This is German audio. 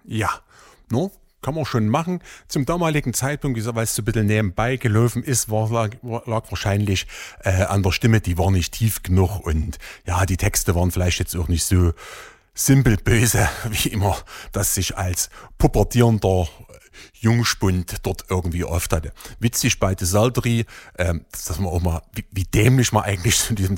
Ja, no, kann man schon machen. Zum damaligen Zeitpunkt, weil es so ein bisschen nebenbei gelaufen ist, lag wahrscheinlich an der Stimme, die war nicht tief genug und ja, die Texte waren vielleicht jetzt auch nicht so simpel böse, wie immer, das sich als pubertierender Jungspund dort irgendwie oft hatte. Witzig bei The Saltery, dass man auch mal, wie dämlich man eigentlich zu diesem